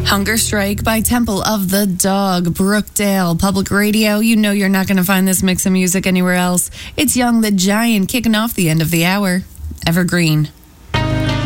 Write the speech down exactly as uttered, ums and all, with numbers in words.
Hunger Strike by Temple of the Dog, Brookdale Public Radio. You know you're not going to find this mix of music anywhere else. It's Young the Giant kicking off the end of the hour. Evergreen.